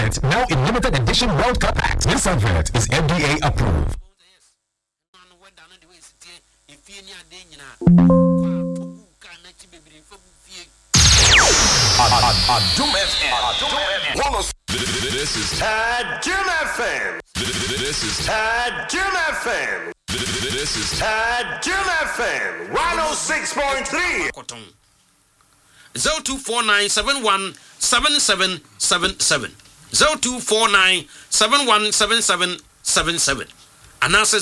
Now in limited edition World Cup packs. This advert is FDA approved. This is Tad Jim FM. This is Tad Jim FM. This is Tad Jim FM 106.3. 0249717777 0249717777 and answer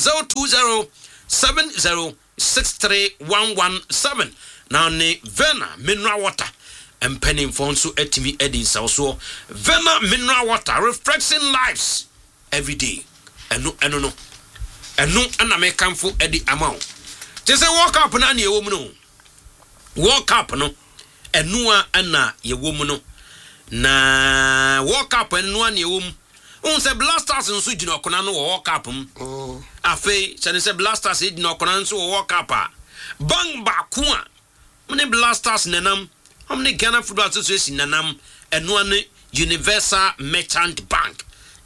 0207063117. Now ne Vena mineral water and penning phone so etimi edin so Vena mineral water refreshing lives every day. And no and I make come for Eddie amount. Just say walk up and your woman. Walk up no and no anna your woman. Na walk up and no your woman. Say blasters and suit no conano walk up. Afe, say blasters did no conanso walk up. Bang bakua. Many blasters nenam. How many Ghana Football Association nenam and one Universal Merchant Bank.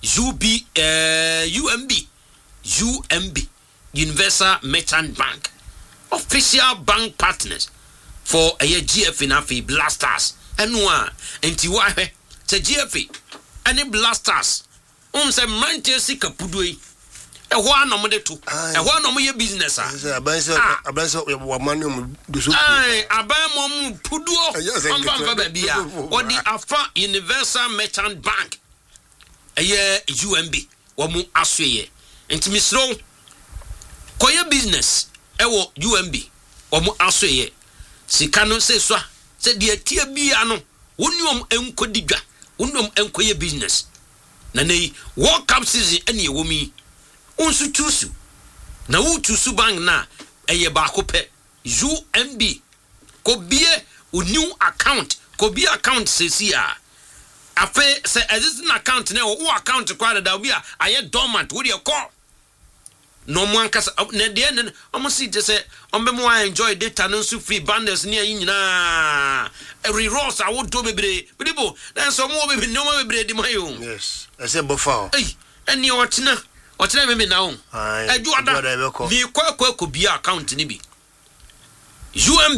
UMB, Universal Merchant Bank, official bank partners for a GF in Afi Blasters. And one, and Tiwahe, the GF, any Blasters. Say Manchester Kapudui, a one number two, a one number your business. I buy Pudu, or the Afa Universal Merchant Bank, a year UMB. Wamu asweye enti misro koye business ewo UMB wamu asweye sika no se so se de atia bia no woniom enkodidwa woniom enkoye business na nei World Cup season ene ewomi unsu tusu na wo tusu bank na eye ba ko pe UMB ko bie new account ko bie account sesia afe say existing account na wo account kwara da bi a aye dormant wo de call no mo ankasa na de ne omo si je say ombe mo enjoy data no so free bundles ne ayi nyina every rose I would do bebre bibo then so mo be no mo bebre di mayo yes I say bofa eh eni otena me na o eju ada vi kwa bi account ni bi UMB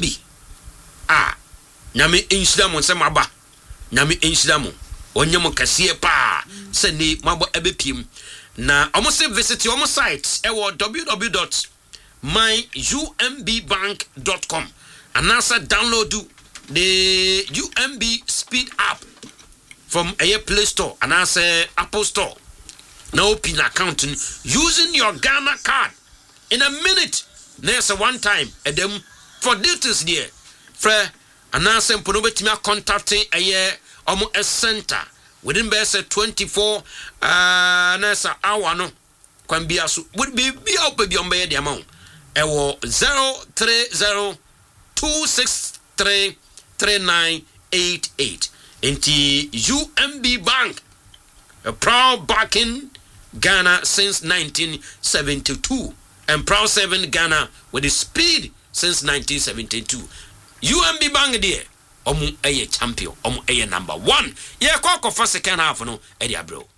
nyame enhyira mo nsem aba nyame enhyira mo onyemo kase pa se ni mabo ebepiem na almost visit your site www.myumbbank.com and also download the UMB Speed app from a Play Store and also Apple Store. Now open account using your Ghana card in a minute. There's a one time and them for details there. Fair and also Ponobetime contacting a year a center within best 24 nasa hour no can be as would be out baby on the amount. Ewo 03026333988 into UMB Bank, a proud backing Ghana since 1972 and proud serving Ghana with the speed since 1972. UMB Bank there. Omu eye champion, omu eye number 1. Ye kwa kwa second half no, Eddie Abro.